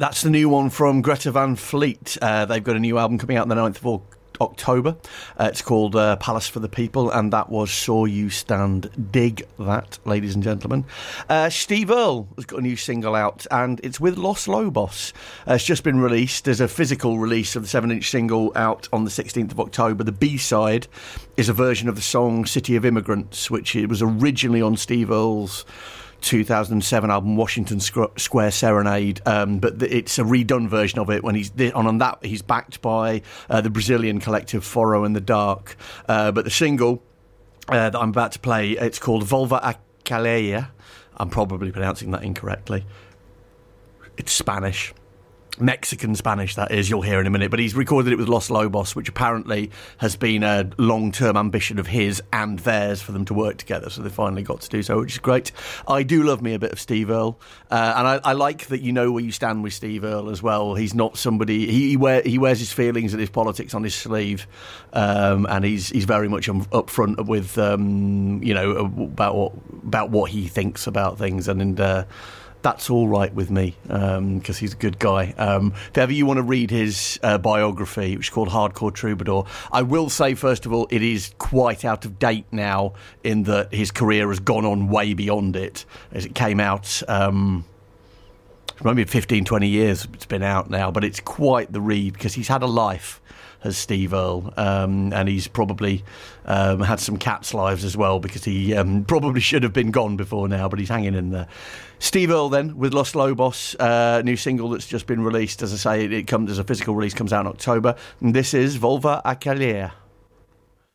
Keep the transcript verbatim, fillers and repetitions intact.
That's the new one from Greta Van Fleet. Uh, they've got a new album coming out on the ninth of October. Uh, it's called uh, Palace for the People, and that was Saw You Stand. Dig that, ladies and gentlemen. Uh, Steve Earle has got a new single out, and it's with Los Lobos. Uh, it's just been released. There's a physical release of the seven-inch single out on the sixteenth of October. The B-side is a version of the song City of Immigrants, which it was originally on Steve Earle's two thousand seven album Washington Square Serenade, um, but th- it's a redone version of it. When he's th- on, on that, he's backed by uh, the Brazilian collective Foro in the Dark. Uh, but the single uh, that I'm about to play, it's called Volva a Calleia. I'm probably pronouncing that incorrectly. It's Spanish. Mexican Spanish, that is, you'll hear in a minute. But he's recorded it with Los Lobos, which apparently has been a long-term ambition of his and theirs for them to work together. So they finally got to do so, which is great. I do love me a bit of Steve Earle. Uh, and I, I like that you know where you stand with Steve Earle as well. He's not somebody... He, he, wear, he wears his feelings and his politics on his sleeve. Um, and he's he's very much up front with, um, you know, about what, about what he thinks about things. And... and uh, that's all right with me, because um, he's a good guy. Um, if ever you want to read his uh, biography, which is called Hardcore Troubadour, I will say, first of all, it is quite out of date now in that his career has gone on way beyond it. As it came out, um, maybe fifteen, twenty years it's been out now, but it's quite the read, because he's had a life as Steve Earle, um, and he's probably um, had some cat's lives as well, because he um, probably should have been gone before now, but he's hanging in there. Steve Earle then, with Los Lobos, uh, new single that's just been released. As I say, it, it comes as a physical release, comes out in October, and this is Volva a Calleia.